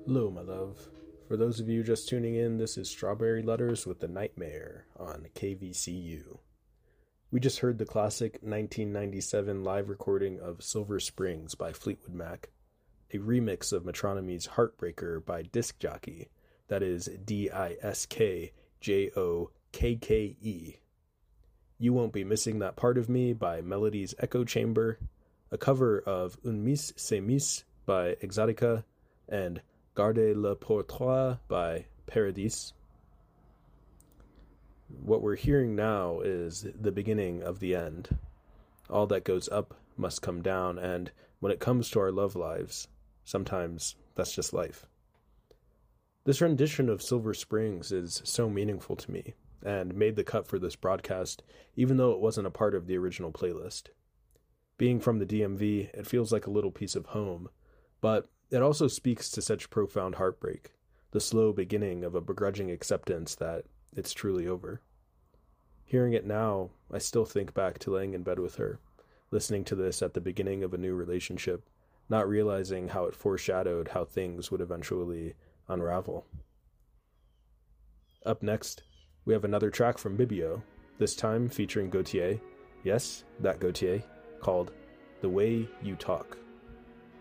Hello, my love. For those of you just tuning in, this is Strawberry Letters with the Nightmare on KVCU. We just heard the classic 1997 live recording of Silver Springs by Fleetwood Mac, a remix of Metronomy's Heartbreaker by Disc Jockey, that is Diskjokke. You Won't Be Missing That Part of Me by Melody's Echo Chamber, a cover of Un Mis C'est Mis by Exotica, and Garde le Portrait by Paradis. What we're hearing now is the beginning of the end. All that goes up must come down, and when it comes to our love lives, sometimes that's just life. This rendition of Silver Springs is so meaningful to me, and made the cut for this broadcast, even though it wasn't a part of the original playlist. Being from the DMV, it feels like a little piece of home, but it also speaks to such profound heartbreak, the slow beginning of a begrudging acceptance that it's truly over. Hearing it now, I still think back to laying in bed with her, listening to this at the beginning of a new relationship, not realizing how it foreshadowed how things would eventually unravel. Up next, we have another track from Bibio, this time featuring Gotye, yes, that Gotye, called The Way You Talk.